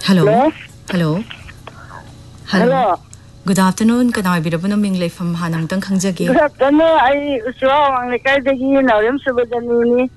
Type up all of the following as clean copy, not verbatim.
Hello. Hello. Hello. Good afternoon. Can I be the Mingley from Hanam Tankanjaki? Good afternoon. I saw on the Kaidagi, Narim Subadani.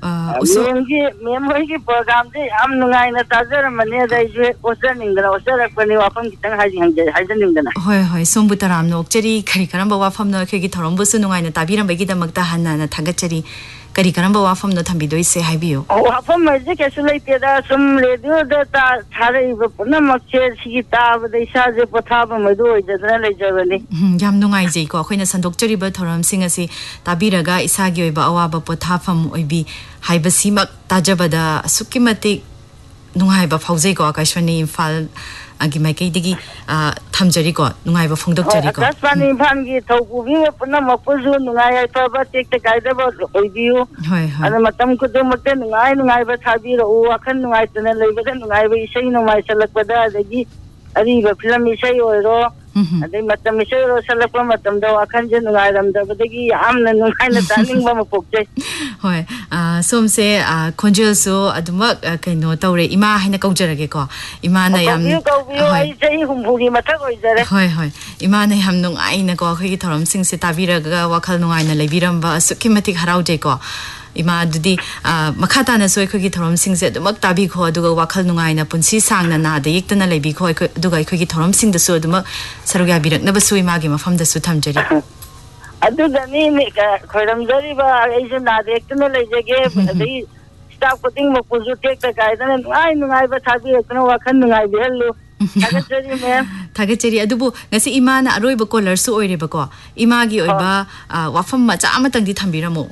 Memory program. I'm Nuna Tazar Mania, was sending the Osara when you often hiding the Hoi, Sombutaram, no, Cherry, Karikaramba from the Kikitombus, and Tabira Begida Magdahana, and Tagacheri. Karikaramba from the Tambido say hi bio. Oh, from my isolated some radio that Harry Punamache, Sita, they shall put up on my door, the Germany. Yamnungai, Queens and Doctor Batoram Singasi, Tabiraga, Isagio, Bawaba, Potafam, Oibi, Hibasimak, Tajabada, Sukimati, Nungaiba, Fauzeko, Kashwani, Fal. Agimaki digi Tamjarigo, Nungaiba from Doctor. That's funny, Pangi, Toku, Punamapuzu, Nungai, take the guide about you. And Matam could do Matan, I was happy, Wakan, Nungai, and then I will say no myself, but the Ariva Plamishay or and then Matamishay or Salapamatam, though I can't deny them, the Digi, I'm the kind of standing from a book. Some say, Conjure so at the work, Kano Tore, Ima Hinakojarako, Imana Yam. You go, I say, whom Matago is there. Hoi, Imana Ham no Aina go, Hitorum sings it Tavira, Wakano, and Leviramba, Sukimatic Haraujeko. Ima dudi makata na soy ko gitorom sing se dumak tabi ko duga wakal nungai na punsi sang na na de yekta na lebi ko duga ko gitorom sing da so dumak sarugya birak na basui magi mafam da su thamjari adu da ni me ka khoram jari ba aise na de yekta na lejege dei staff ko ting mo puju tek ta kai da nungai ba thabi ekna wakal nungai bi hello Tagacheri ma'am. Tagacheri adubu ngasi ima na aroi ba color su oire ba ko ima gi oiba wafam macha amatang di thambiramo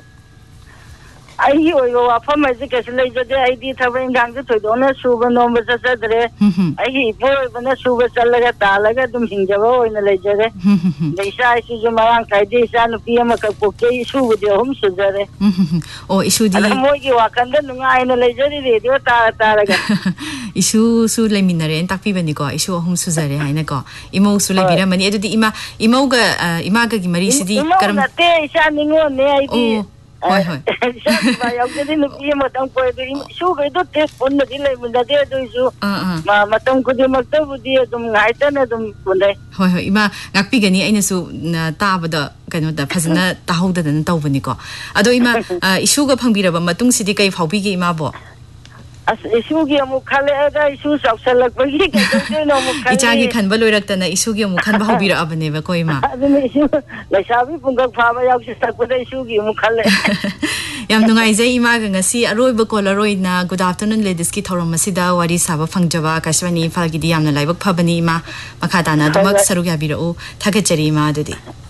I hear you from my education later. I did have a gang to donor, Suba, no, Mr. Sadre. I hear when a Suba Salaga, Talaga, to Hinjavo in the ledger. They say, Suzumaran, Kaidi, San Piamaka, Suba, the home Suzare. Oh, issue the Mogi Wakanda, in the ledger, radio Talaga. Issue Su Leminare and Tapivanico, issue home Suzare, Hinaco. Imo Sulabira, many to the Imoga, Imaga Marisidi, Karamate, shining on there. Hoi. I didn't look him at Uncle. Sugar, don't take on the delay with the dear do you. Matam could you make the dear to Nighton at them one day? Hoi, Ima, Napigani, and so Tabada, kind of the Pazana, Tahoda and Tavanico. Adoima, Sugar Pambira, Matung City gave how big Imabo. As Isugi Mukale, issues of celebrating. Ichagi can Baluratana, Isugi Mukan Bahubira Abaneva Koima. Like Sabi Punga Pama, stuck with Isugi Mukale. Yamnungai Imaga, see a roy bacolaroid. Good afternoon, ladies. Kitorum Masida, Wadi Saba Fangjava, Kashwani, Falgidiam, Live Pabanima, Makatana, Dumak Sarugabiro, Tagacheri Madudi.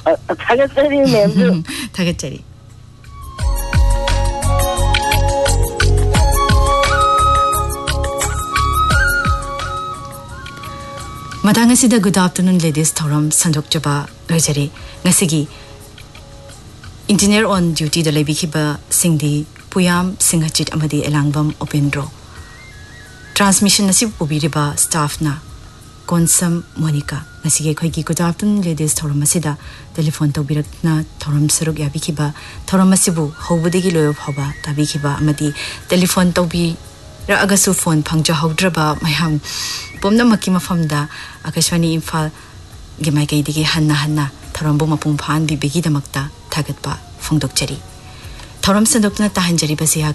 Tagacheri. Madangasida good afternoon ladies Thorum Sandok Jaba Rajari Nasigi Engineer on duty the Lebikiba Singdi Puyam Singachit Amadi Elangvam Opendro Transmission Nasib Ubiriba Staff Na Konsam Monica Nasigi Koigi good afternoon ladies Thorum Masida Telephone to Birakna Thorum Saruk Yabikiba Thorum Masibu Hobudigi Loy of Hoba Tabikiba Amadi Telephone to be Agasu phone Pangja Haudraba Mayam Pomna Makima Famda Akashwani Infal Gimaiki Digi Hanna Tarambo Mapumpan Bibigi the Makta Tagatba Fungdok Cherry Thoram Sandokna Tahanjari Basia